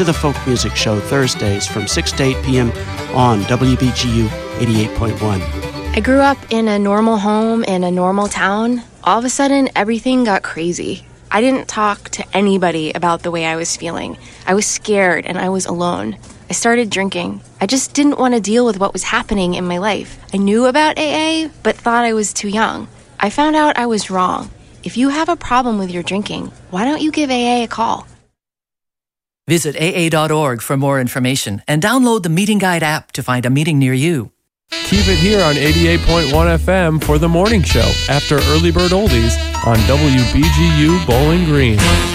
to the Folk Music Show Thursdays from 6 to 8 p.m. on WBGU 88.1. I grew up in a normal home in a normal town. All of a sudden, everything got crazy. I didn't talk to anybody about the way I was feeling. I was scared and I was alone. I started drinking. I just didn't want to deal with what was happening in my life. I knew about AA, but thought I was too young. I found out I was wrong. If you have a problem with your drinking, why don't you give AA a call? Visit AA.org for more information and download the Meeting Guide app to find a meeting near you. Keep it here on 88.1 FM for The Morning Show after Early Bird Oldies on WBGU Bowling Green.